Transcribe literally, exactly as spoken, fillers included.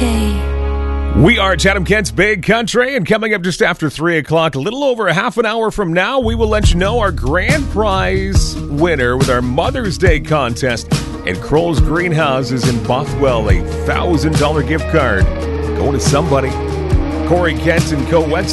okay. We are Chatham Kent's Big Country, and coming up just after three o'clock, a little over a half an hour from now, we will let you know our grand prize winner with our Mother's Day contest at Kroll's Greenhouses in Bothwell, a one thousand dollars gift card going to somebody. Corey Kent and Co. Wetzel